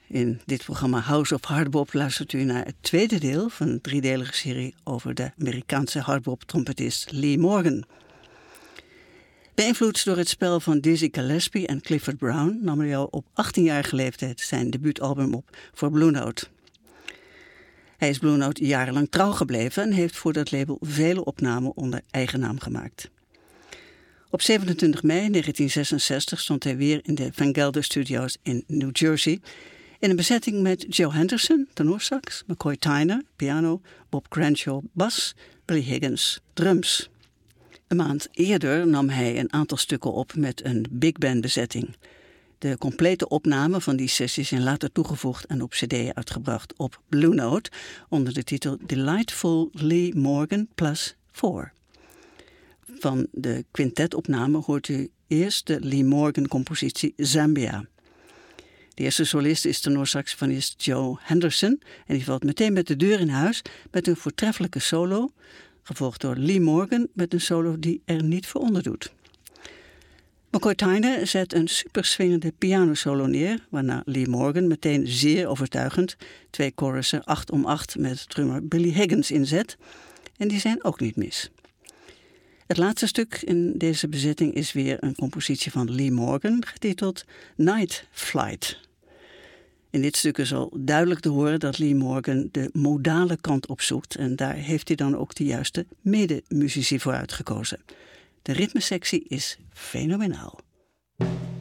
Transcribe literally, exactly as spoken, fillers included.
In dit programma House of Hardbop luistert u naar het tweede deel van een driedelige serie over de Amerikaanse hardbop-trompetist Lee Morgan. Beïnvloed door het spel van Dizzy Gillespie en Clifford Brown nam hij al op achttienjarige leeftijd zijn debuutalbum op voor Blue Note. Hij is Blue Note jarenlang trouw gebleven en heeft voor dat label vele opnamen onder eigen naam gemaakt. Op zevenentwintig mei negentien zesenzestig stond hij weer in de Van Gelder Studios in New Jersey in een bezetting met Joe Henderson, tenorsax, McCoy Tyner, piano, Bob Crenshaw, bas, Billy Higgins, drums. Een maand eerder nam hij een aantal stukken op met een big band bezetting. De complete opname van die sessies zijn later toegevoegd en op cd uitgebracht op Blue Note onder de titel Delightful Lee Morgan Plus four. Van de quintetopname hoort u eerst de Lee Morgan-compositie Zambia. De eerste solist is tenorsaxofonist Joe Henderson en die valt meteen met de deur in huis met een voortreffelijke solo, gevolgd door Lee Morgan met een solo die er niet voor onderdoet. McCoy Tyner zet een superswingende pianosolo neer, waarna Lee Morgan meteen zeer overtuigend twee chorussen acht om acht met drummer Billy Higgins inzet en die zijn ook niet mis. Het laatste stuk in deze bezetting is weer een compositie van Lee Morgan, getiteld Night Flight. In dit stuk is al duidelijk te horen dat Lee Morgan de modale kant opzoekt en daar heeft hij dan ook de juiste medemuzici voor uitgekozen. De ritmesectie is fenomenaal.